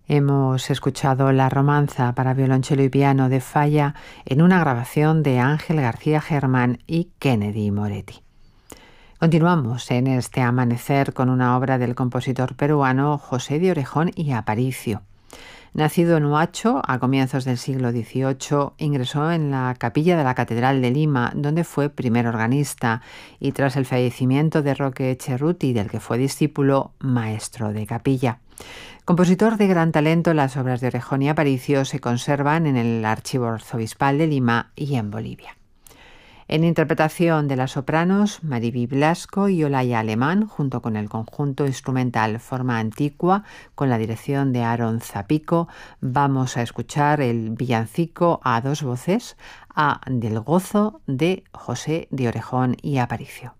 Hemos escuchado la romanza para violonchelo y piano de Falla en una grabación de Ángel García Germán y Kennedy Moretti. Continuamos en este amanecer con una obra del compositor peruano José de Orejón y Aparicio. Nacido en Huacho a comienzos del siglo XVIII, ingresó en la capilla de la Catedral de Lima, donde fue primer organista, y tras el fallecimiento de Roque Cerruti, del que fue discípulo, maestro de capilla. Compositor de gran talento, las obras de Orejón y Aparicio se conservan en el Archivo Arzobispal de Lima y en Bolivia. En interpretación de las sopranos Mariby Blasco y Olaya Alemán, junto con el conjunto instrumental Forma Antigua, con la dirección de Aaron Zapico, vamos a escuchar el villancico a dos voces, A del Gozo, de José de Orejón y Aparicio.